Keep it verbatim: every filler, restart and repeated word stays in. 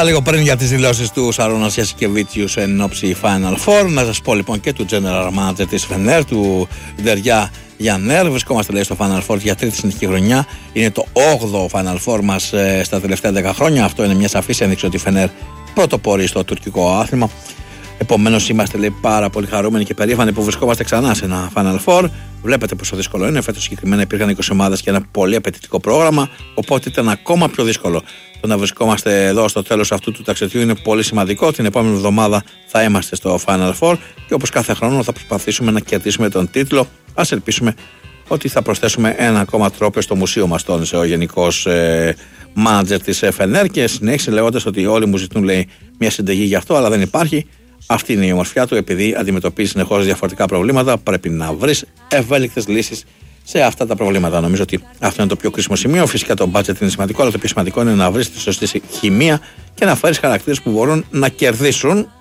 Λίγο πριν για τις δηλώσεις του Σαρώνας Γιασικεβίτσιους εν ώψη Final Four, να σας πω λοιπόν και του General Manager της Φενέρ, του Ντεριά Γιαννέρ. Βρισκόμαστε λέει στο Final Four για τρίτη συνεχή χρονιά. Είναι το όγδοο Final Four μας ε, στα τελευταία δέκα χρόνια. Αυτό είναι μια σαφής ένδειξη ότι η Φενέρ πρωτοπορεί στο τουρκικό άθλημα. Επομένως, είμαστε λέει, πάρα πολύ χαρούμενοι και περήφανοι που βρισκόμαστε ξανά σε ένα Final Four. Βλέπετε πόσο δύσκολο είναι. Φέτος συγκεκριμένα υπήρχαν είκοσι ομάδες και ένα πολύ απαιτητικό πρόγραμμα. Οπότε ήταν ακόμα πιο δύσκολο. Το να βρισκόμαστε εδώ στο τέλος αυτού του ταξιδιού είναι πολύ σημαντικό. Την επόμενη εβδομάδα θα είμαστε στο Final Four και όπως κάθε χρόνο θα προσπαθήσουμε να κερδίσουμε τον τίτλο. Ας ελπίσουμε ότι θα προσθέσουμε ένα ακόμα τρόπο στο μουσείο μας, τόνισε ο γενικός ε, μάνατζερ της Φενέρ και συνέχισε λέγοντας ότι όλοι μου ζητούν λέει, μια συνταγή γι' αυτό, αλλά δεν υπάρχει. Αυτή είναι η ομορφιά του, επειδή αντιμετωπίζει συνεχώς διαφορετικά προβλήματα. Πρέπει να βρεις ευέλικτες λύσεις σε αυτά τα προβλήματα. Νομίζω ότι αυτό είναι το πιο κρίσιμο σημείο. Φυσικά το budget είναι σημαντικό, αλλά το πιο σημαντικό είναι να βρεις τη σωστή χημεία και να φέρεις χαρακτήρες που μπορούν να κερδίσουν